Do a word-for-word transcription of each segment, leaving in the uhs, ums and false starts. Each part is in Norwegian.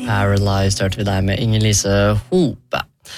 Paralyzed hørte vi deg med Inger-Lise Hope.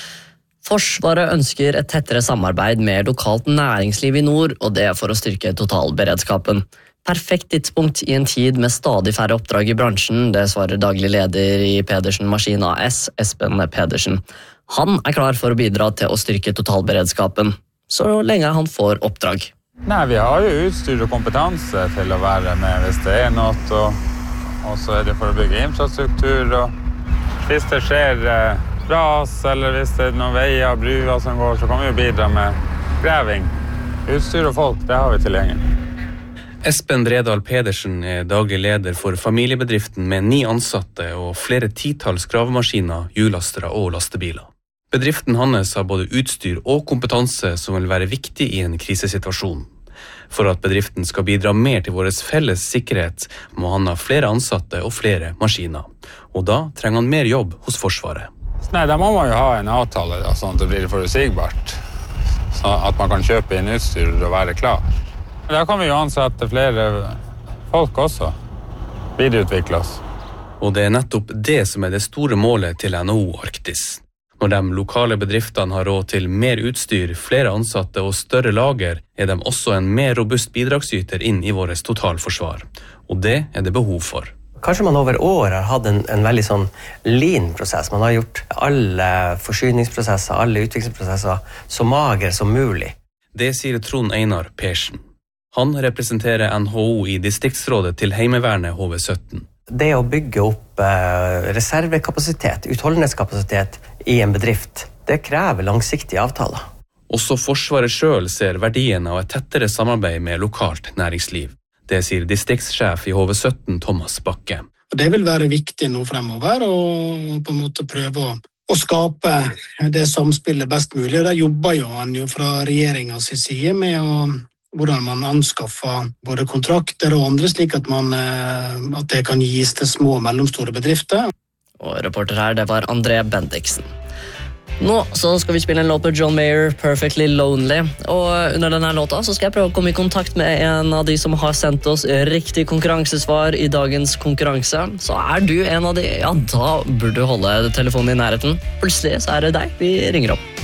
Forsvaret ønsker et tettere samarbeid med lokalt næringsliv i nord, og det for å styrke totalberedskapen. Perfekt tidspunkt i en tid med stadig færre oppdrag i bransjen, det svarer daglig leder i Pedersen Maskin A S, Espen Pedersen. Han er klar for å bidra til å styrke totalberedskapen, så lenge han får oppdrag. Nei, vi har jo utstyr og kompetanse til å være med hvis det er noe, og, og så er det for å bygge infrastruktur, og hvis det skjer eh, ras, eller hvis det er noen veier og bruer som går, så kan vi jo bidra med greving. Utstyr og folk, det har vi tilgjengelig. Espen Bredal Pedersen er daglig leder for familiebedriften med ni ansatte og flere titalls gravemaskiner, hjulastere og lastebiler. Bedriften hans har både utstyr og kompetanse som vil være viktig i en krisesituasjon. For at bedriften skal bidra mer til vår felles sikkerhet, må han ha flere ansatte og flere maskiner. Og da trenger han mer jobb hos Forsvaret. Nei, da må man jo ha en avtale, da, sånn at det blir forutsigbart. Så at man kan kjøpe inn utstyr og være klar. Da kan vi jo ansette flere folk også. Videreutvikle oss. Og det er nettopp det som er det store målet til N H O Arktis. Når de lokale bedriftene har råd til mer utstyr, flere ansatte og større lager, er de også en mer robust bidragsyter inn i vårt totalforsvar. Og det er det behov for. Kanskje man over år har hatt en, en veldig sånn lean-prosess. Man har gjort alle forsyningsprosesser, alle utviklingsprosesser så magre som mulig. Det sier Trond Einar Persen. Han representerer N H O i distriktsrådet til Heimevernet H V sytten. Det å bygge opp eh, reservekapasitet, utholdenhetskapasitet i en bedrift, det krever langsiktige avtaler. Også Forsvaret selv ser verdien av et tettere samarbeid med lokalt næringsliv. Det sier distriktssjef i H V sytten Thomas Bakke. Det vil være viktig nå fremover, og på en måte prøve å, å skape det samspillet best mulig. Der jobber jo han jo fra regjeringens side med å hvordan man anskaffer både kontrakter og andre, slik at, man, at det kan gis til små og mellomstore bedrifter. Og reporter her, det var André Bendiksen. Nå så skal vi spille en låt med John Mayer, Perfectly Lonely. Og under denne låta så skal jeg prøve å komme i kontakt med en av de som har sendt oss riktig konkurransesvar i dagens konkurranse. Så er du en av de, ja da burde du holde telefonen i nærheten. Plutselig så er det deg vi ringer opp.